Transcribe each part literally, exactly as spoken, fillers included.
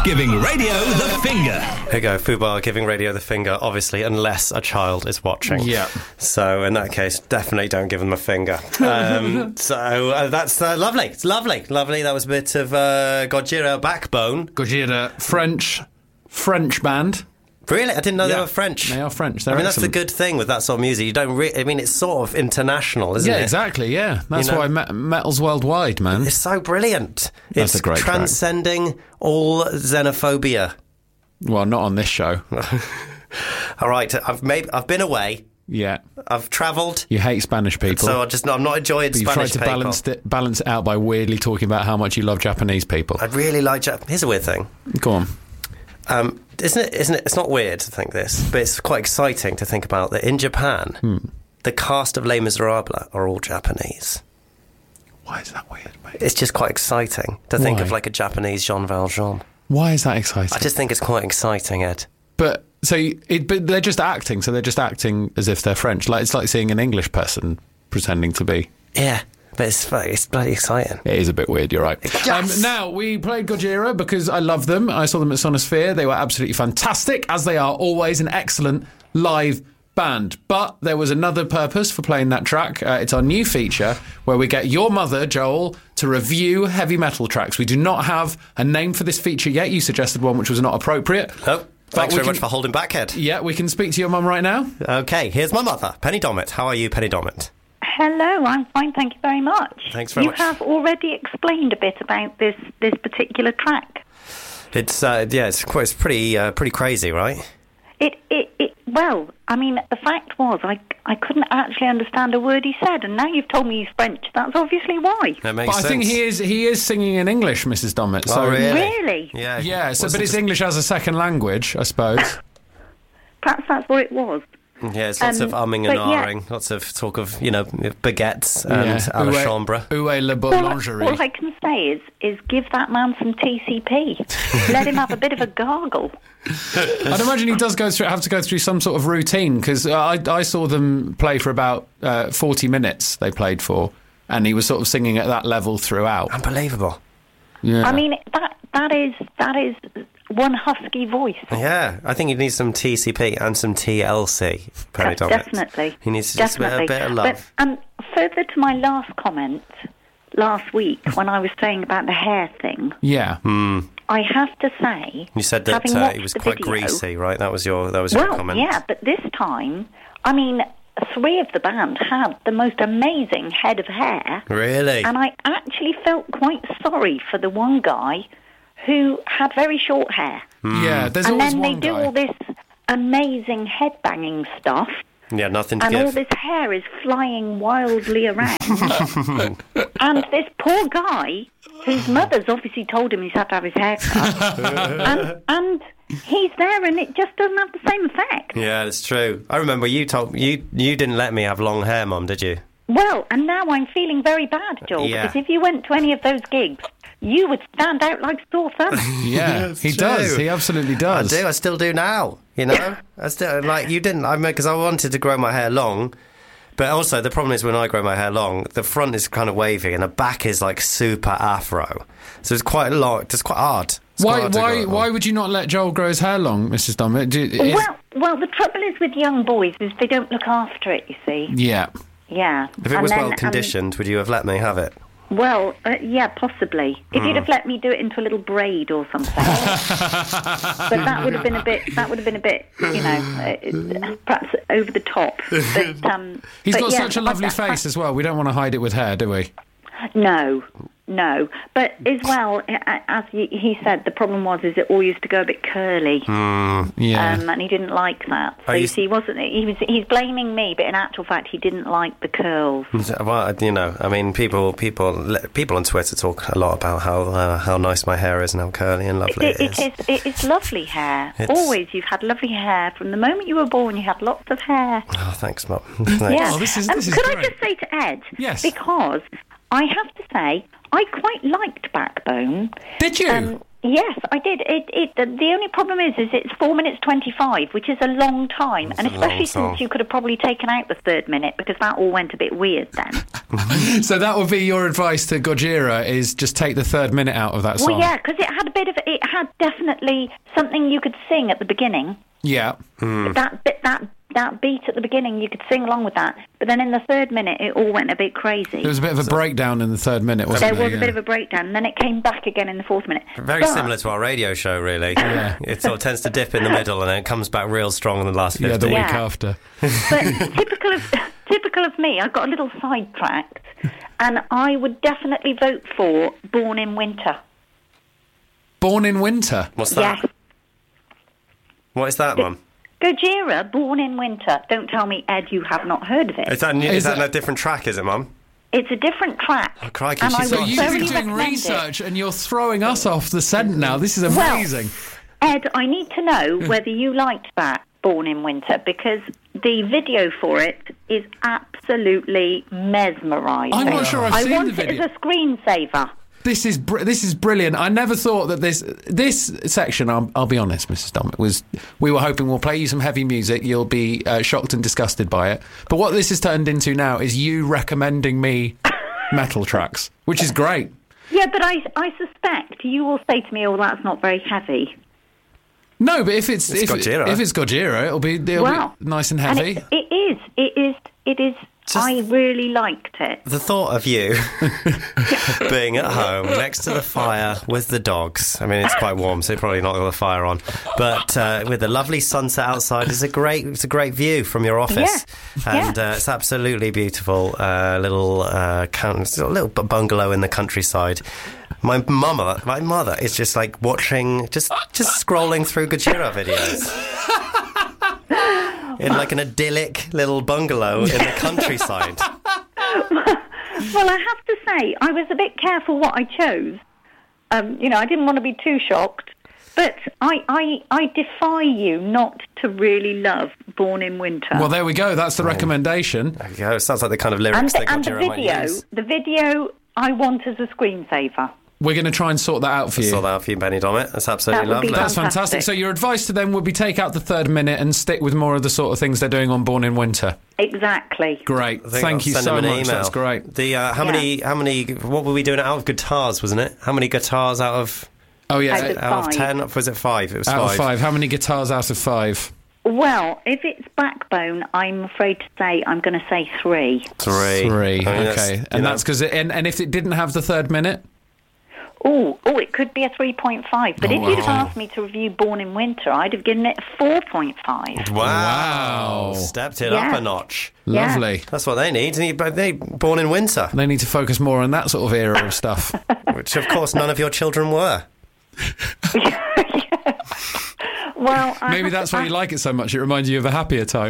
giving radio the finger. Here you go, Fubar giving radio the finger, obviously, unless a child is watching. Yeah. So, in that case, definitely don't give them a finger. Um, so, uh, that's uh, lovely. It's lovely. Lovely. That was a bit of uh, Gojira Backbone. Gojira, French, French band. Really? I didn't know Yeah. they were French. They are French. They're I mean, excellent. that's the good thing with that sort of music. You don't re- I mean, it's sort of international, isn't Yeah, it? exactly, yeah. That's You know? why me- metal's worldwide, man. It's so brilliant. That's it's a great track. transcending all xenophobia. Well, not on this show. All right, I've made, I've been away. Yeah. I've travelled. You hate Spanish people. So I just I'm not enjoying but you Spanish tried to people. balance it, balance it out by weirdly talking about how much you love Japanese people. I really like Jap- Here's a weird thing. Go on. Um, isn't it? Isn't it? It's not weird to think this, but it's quite exciting to think about that in Japan, Hmm. the cast of Les Miserables are all Japanese. Why is that weird, mate? It's just quite exciting to think Why? of like a Japanese Jean Valjean. Why is that exciting? I just think it's quite exciting, Ed. But so you- it, but they're just acting. So they're just acting as if they're French. Like it's like seeing an English person pretending to be. Yeah, but it's it's bloody exciting. It is a bit weird. You're right. Yes! Um, now we played Gojira because I love them. I saw them at Sonosphere. They were absolutely fantastic, as they are always an excellent live band. But there was another purpose for playing that track. Uh, it's our new feature where we get your mother, Joel, to review heavy metal tracks. We do not have a name for this feature yet. You suggested one which was not appropriate. Oh, thanks we very can- much for holding back, Ed. Yeah, we can speak to your mum right now. Okay, here's my mother, Penny Dommett. How are you, Penny Dommett? Hello, I'm fine, thank you very much. Thanks very you much. You have already explained a bit about this, this particular track. It's uh, yeah, it's quite, it's pretty uh, pretty crazy, right? It, it, it, well, I mean, the fact was, I, I couldn't actually understand a word he said, and now you've told me he's French. That's obviously why. That makes But I sense. think he is he is singing in English, Missus Dommett. So Oh, really? Really? Yeah. yeah, so Wasn't but it's just- English as a second language, I suppose. Perhaps that's what it was. Yeah, it's lots Um, of umming and but yeah. ahhing, lots of talk of, you know, baguettes and Yeah. à la Où est- chambre. Où est le All I, boulangerie? all I can say is, is give that man some T C P. Let him have a bit of a gargle. I'd imagine he does go through have to go through some sort of routine because I, I saw them play for about uh, forty minutes. They played for, and he was sort of singing at that level throughout. Unbelievable. Yeah, I mean, that that is that is one husky voice. Yeah, I think he needs some T C P and some T L C, Penny De- Dommett. Definitely. He needs just a bit, Definitely. a bit of love. But um, further to my last comment last week when I was saying about the hair thing, yeah. I have to say, you said that having uh, watched he was the quite video- greasy, right? That was your that was your Well, comment. yeah, but this time, I mean, three of the band had the most amazing head of hair, Really? and I actually felt quite sorry for the one guy who had very short hair. Yeah, there's and always then they one do guy. all this amazing head-banging stuff, Yeah, nothing to and all give. this hair is flying wildly around. And this poor guy, whose mother's obviously told him he's had to have his hair cut, and, and he's there and it just doesn't have the same effect. Yeah, it's true. I remember you told you you didn't let me have long hair, Mum, did you? Well, and now I'm feeling very bad, Joel, Yeah. because if you went to any of those gigs, you would stand out like sore thumb. Yeah, It's he true. does. He absolutely I does. do. I still do now. You know, I still like you didn't. I mean, because I wanted to grow my hair long, but also the problem is when I grow my hair long, the front is kind of wavy and the back is like super afro. So it's quite a lot. It's quite hard. It's quite Why? hard to grow Why? it long. Why would you not let Joel grow his hair long, Missus Dommett? Do, is- well, well, the trouble is with young boys is they don't look after it, you see. yeah. Yeah. If it And was then, well um, conditioned, would you have let me have it? Well, uh, yeah, possibly. If you'd have let me do it into a little braid or something, but that would have been a bit. That would have been a bit, you know, uh, perhaps over the top. But um, He's but got yeah, such a I- lovely I- face as well. We don't want to hide it with hair, do we? No, no. But as well, a- as he he said, the problem was is it all used to go a bit curly, Yeah. um, and he didn't like that. So Are you- you see, he wasn't he was he's blaming me, but in actual fact, he didn't like the curls. Well, you know, I mean, people, people, people on Twitter talk a lot about how uh, how nice my hair is and how curly and lovely It, it it is. is. It is lovely hair. It's- Always, you've had lovely hair from the moment you were born. You had lots of hair. Oh, thanks, Mum. Yeah. Thanks. Oh, this is- Um, this is could great. I just say to Ed? Yes. Because I have to say, I quite liked Backbone. Did you? Um, Yes, I did. It, it. The, the only problem is, is it's four minutes twenty-five, which is a long time, It's and a especially long song. since you could have probably taken out the third minute because that all went a bit weird then. So that would be your advice to Gojira, is just take the third minute out of that song. Well, yeah, because it had a bit of, it had definitely something you could sing at the beginning. Yeah. That bit, that that beat at the beginning, you could sing along with that. But then in the third minute, it all went a bit crazy. There was a bit of a breakdown in the third minute, wasn't There there? was a Yeah. bit of a breakdown, and then it came back again in the fourth minute. Very But- similar to our radio show, really. Yeah. It sort of tends to dip in the middle and then it comes back real strong in the last Yeah, the fifteen. week Yeah. after. But typical of typical of me, I got a little sidetracked, and I would definitely vote for Born in Winter. Born in Winter. What's that? Yes, What is that, Mum? Gojira, Born in Winter. Don't tell me, Ed, you have not heard of it. Is that, new, Is is that it- a different track, is it, Mum? It's a different track. Oh, crikey, and I she's would got- So you've thoroughly been doing recommend research and you're throwing us off the scent now. This is Well, amazing. Ed, I need to know whether you liked that Born in Winter, because the video for it is absolutely mesmerising. I'm not sure I've I seen want the video. it as a screensaver. This is br- this is brilliant. I never thought that this this section. I'll, I'll be honest, Missus Dominic, was we were hoping we'll play you some heavy music. You'll be uh, shocked and disgusted by it. But what this has turned into now is you recommending me metal tracks, which is great. Yeah, but I, I suspect you will say to me, "Oh, that's not very heavy." No, but if it's, It's if, Gojira. if it's Gojira, it'll be it'll Wow, be nice and And heavy. it, it is. It is. It is. Just- I really liked it. The thought of you being at home next to the fire with the dogs. I mean, it's quite warm, so you're probably not got the fire on. But uh, with the lovely sunset outside, it's a great, it's a great view from your office, Yeah. and Yeah. uh, it's absolutely beautiful. Uh, little, uh, count, a little bungalow in the countryside. My mama, my mother, is just like watching, just just scrolling through Gojira videos. In like an idyllic little bungalow in the countryside. Well, I have to say, I was a bit careful what I chose. Um, you know, I didn't want to be too shocked. But I, I, I defy you not to really love Born in Winter. Well, there we go. That's the recommendation. There you go. It sounds like the kind of and lyrics the, that and the Gojira might video, use. the video I want as a screensaver. We're going to try and sort that out for you. Saw that for you, Benny Dommett. That's absolutely That would be lovely. That's fantastic. Fantastic. So your advice to them would be take out the third minute and stick with more of the sort of things they're doing on Born in Winter. Exactly. Great. I think Thank I'll you send so them an much. email. That's great. The uh, how Yeah. many? How many? What were we doing out of guitars? Wasn't it? How many guitars out of Oh yeah. Out of- out of Five. ten? Was it five? It was Out five. of five. How many guitars out of five? Well, if it's Backbone, I'm afraid to say I'm going to say three. Three. Three. I mean, okay. you And know, that's because and, and if it didn't have the third minute? Oh, oh, it could be a three point five. But Oh, if you'd have wow. asked me to review Born in Winter, I'd have given it a four point five. Wow. Wow. Stepped it Yeah. up a notch. Yeah. Lovely. That's what they need. They need- They born in winter, They need to focus more on that sort of era of stuff. which of course none of your children were. Well, I Maybe have that's to why you ask- like it so much. It reminds you of a happier time.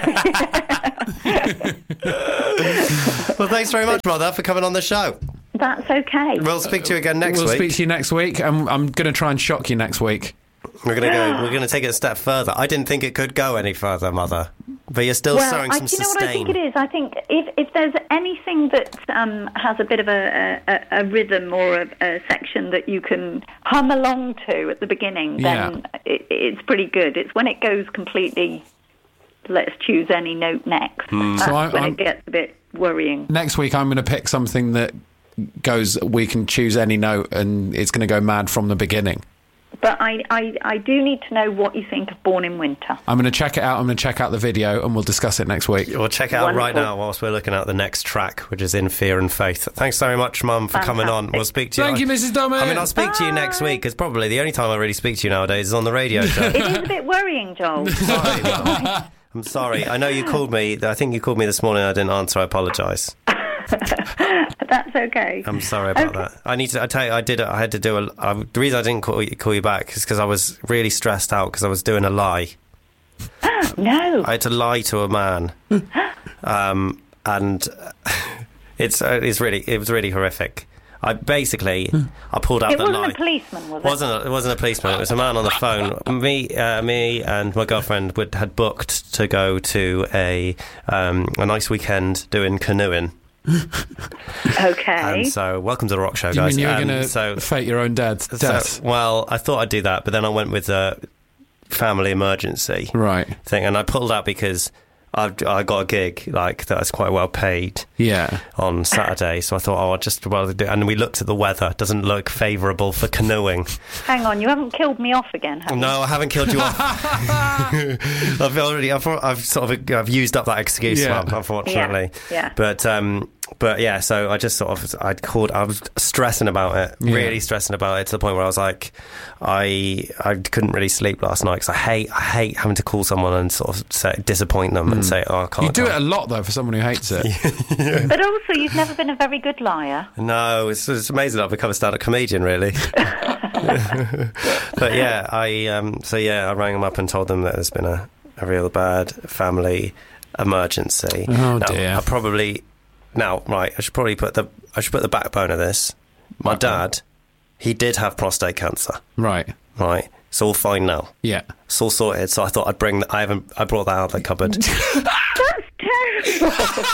Well, thanks very much, brother, for coming on the show. That's okay. We'll speak to you again next we'll week. speak to you next week. and I'm going to try and shock you next week. We're gonna go. We're gonna take it a step further. I didn't think it could go any further, Mother. But you're still Well, showing I, some do you know what I think sustain. it is? I think if, if there's anything that um, has a bit of a, a, a rhythm or a, a section that you can hum along to at the beginning, then it, it's pretty good. It's when it goes completely, let's choose any note next. That's So I- when I'm- it gets a bit worrying. Next week, I'm going to pick something that goes, we can choose any note and it's going to go mad from the beginning. But I, I, I do need to know what you think of Born in Winter. I'm going to check it out. I'm going to check out the video and we'll discuss it next week. We'll check it out right Wonderful. now whilst we're looking at the next track, which is In Fear and Faith. Thanks very much, Mum, for coming on. Fantastic. We'll speak to you. Thank you, Missus Dummett. I mean, I'll speak to you next week, because probably the only time I really speak to you nowadays is on the radio show. It is a bit worrying, Joel. Sorry, Mum. I'm sorry. I know you called me. I think you called me this morning. I didn't answer. I apologise. That's okay. I'm sorry about Okay. that. I need to. I tell you, I did. I had to do a. I, the reason I didn't call you, call you back is because I was really stressed out because I was doing a lie. No. I had to lie to a man, um, and it's uh, it's really it was really horrific. I basically I pulled out It the wasn't lie. a policeman, was it? wasn't a, it wasn't a policeman. It was a man on the phone. Me, uh, me, and my girlfriend would, had booked to go to a um, a nice weekend doing canoeing Okay. And so, welcome to the rock show, Do you guys. mean you were Um, going to so, fake your own dad's death? so, well, I thought I'd do that, but then I went with a family emergency Right. thing, and I pulled out because I've, I got a gig like that's quite well paid Yeah. on Saturday, so I thought, oh, I'll just well do. And we looked at the weather; doesn't look favourable for canoeing. Hang on, you haven't killed me off again, have you? No, I haven't killed you off. I've already, I've, I've sort of, I've used up that excuse, Yeah. Mum, unfortunately. Yeah, yeah. But, um, but yeah, so I just sort of, I called, I was stressing about it, Yeah. really stressing about it to the point where I was like, I, I couldn't really sleep last night because I hate, I hate having to call someone and sort of say, disappoint them and say, oh, I can't. You do can't. it a lot, though, for someone who hates it. But also, you've never been a very good liar. No, it's, it's amazing that I've become a stand-up comedian, really. But yeah, I um, so yeah, I rang them up and told them that there's been a, a real bad family emergency. Oh, now, dear. I probably now right. I should probably put the I should put the backbone of this. My dad, he did have prostate cancer. Right. Right, it's all fine now. Yeah. It's all sorted. So I thought I'd bring. I haven't. I brought that out of the cupboard. That's terrible.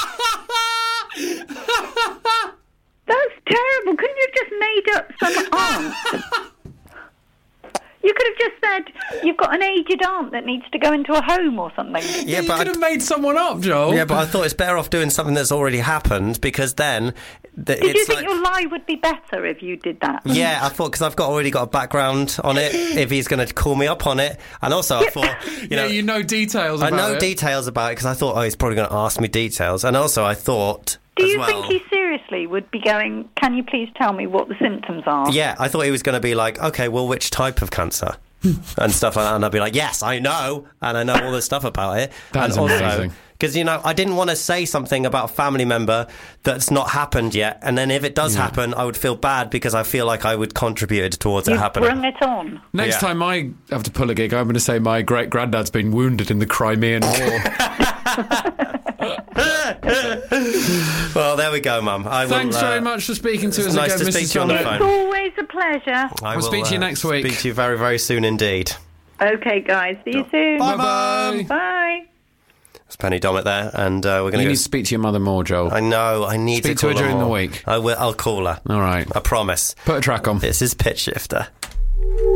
That's terrible. Couldn't you have just made up some aunt? You could have just said you've got an aged aunt that needs to go into a home or something. Yeah, you but could I- have made someone up, Joel. Yeah, but I thought it's better off doing something that's already happened because then th- Did you it's think like. your lie would be better if you did that? Yeah, I thought because I've got already got a background on it. If he's going to call me up on it, and also I thought, you yeah, know, you know details I about know it. details about it because I thought, oh, he's probably going to ask me details, and also I thought, Do as you well, think he seriously would be going, can you please tell me what the symptoms are? yeah, I thought he was going to be like, okay, well, which type of cancer? and stuff like that, and I'd be like, yes, I know, and I know all this stuff about it. That and is also, amazing. because, you know, I didn't want to say something about a family member that's not happened yet, and then if it does happen, I would feel bad because I feel like I would contribute towards You it happening. brung it on. Next Yeah. time I have to pull a gig, I'm going to say my great granddad's been wounded in the Crimean War. Well, there we go, Mum. I Thanks will, uh, very much for speaking to it's us nice again, to speak Missus to you on the Sonnet. phone. It's always a pleasure. I We'll speak to you next week. Speak to you very, very soon indeed. Okay, guys. See you soon. Bye-bye. Bye. It's Penny Dommett there, and uh, we're going You to need go. to speak to your mother more, Joel. I know. I need Speak to to call her during more. the week. I will. I'll call her. All right. I promise. Put a track on. This is Pitch Shifter.